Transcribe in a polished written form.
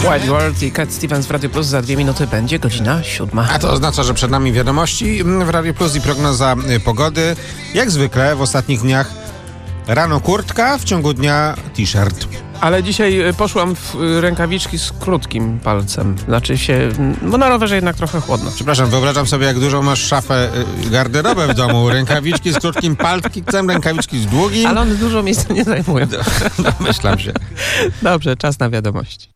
Wild World i Cat Stevens w Radio Plus. Za 2 minuty będzie godzina 7. A to oznacza, że przed nami wiadomości w Radio Plus i prognoza pogody. Jak zwykle w ostatnich dniach rano kurtka, w ciągu dnia t-shirt. Ale dzisiaj poszłam w rękawiczki z krótkim palcem. Znaczy się, bo na rowerze jednak trochę chłodno. Przepraszam, wyobrażam sobie, jak dużą masz szafę, garderobę w domu. Rękawiczki z krótkim palcem, rękawiczki z długim. Ale one dużo miejsca nie zajmują. Domyślam się. Dobrze, czas na wiadomości.